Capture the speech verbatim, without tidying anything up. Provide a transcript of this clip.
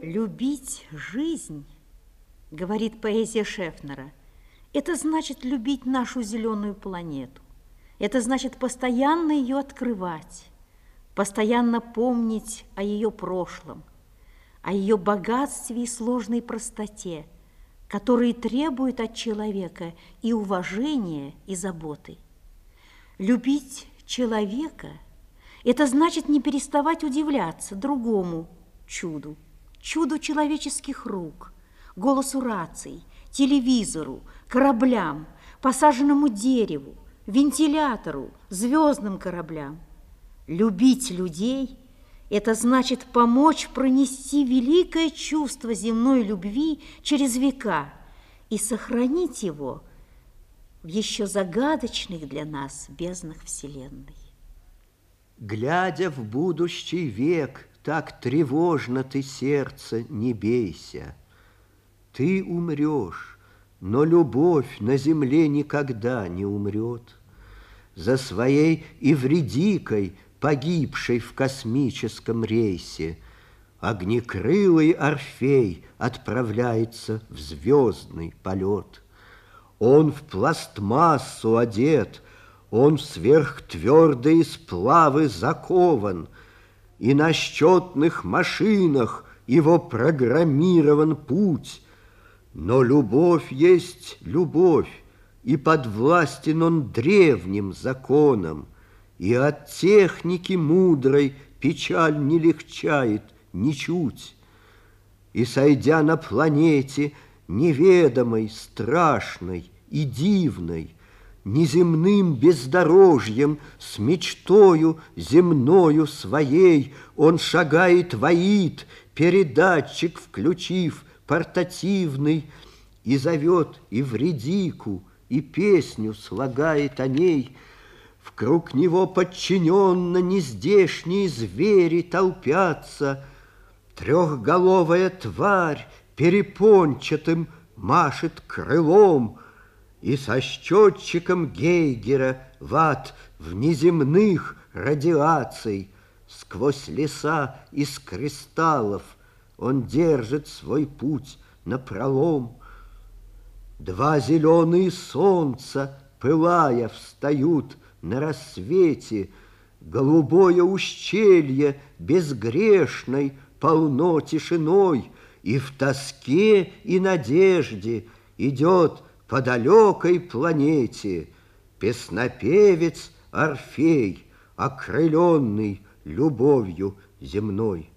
Любить жизнь, говорит поэзия Шефнера, это значит любить нашу зеленую планету. Это значит постоянно ее открывать, постоянно помнить о ее прошлом, о ее богатстве и сложной простоте, которые требуют от человека и уважения, и заботы. Любить человека – это значит не переставать удивляться другому чуду, чуду человеческих рук, голосу раций, телевизору, кораблям, посаженному дереву, вентилятору, звездным кораблям. Любить людей – это значит помочь пронести великое чувство земной любви через века и сохранить его в еще загадочных для нас безднах Вселенной. Глядя в будущий век, так тревожно ты, сердце, не бейся. Ты умрешь, но любовь на земле никогда не умрет. За своей Эвридикой, погибшей в космическом рейсе, огнекрылый Орфей отправляется в звездный полет. Он в пластмассу одет, он в сверхтвердые сплавы закован, и на счетных машинах его программирован путь. Но любовь есть любовь, и подвластен он древним законам, и от техники мудрой печаль не легчает ничуть. И, сойдя на планете неведомой, страшной и дивной, неземным бездорожьем, с мечтою земною своей, он шагает в Аид, передатчик включив, портативный, и зовет Эвридику, и песню слагает о ней. Вкруг него подчиненно нездешние звери толпятся, трехголовая тварь перепончатым машет крылом, и со счетчиком Гейгера в ад внеземных радиаций сквозь леса из кристаллов он держит свой путь напролом. Два зеленые солнца, пылая, встают на рассвете, голубое ущелье безгрешной полно тишиной, и в тоске и надежде идет по далекой планете песнопевец Орфей, окрыленный любовью земной.